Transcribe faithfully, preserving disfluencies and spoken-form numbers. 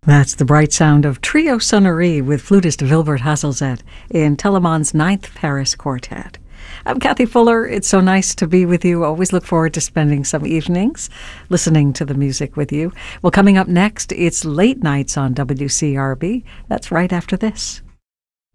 That's the bright sound of Trio Sonnerie with flutist Wilbert Hazelzet in Telemann's Ninth Paris Quartet. I'm Kathy Fuller. It's so nice to be with you. Always look forward to spending some evenings listening to the music with you. Well, coming up next, it's Late Nights on W C R B. That's right after this.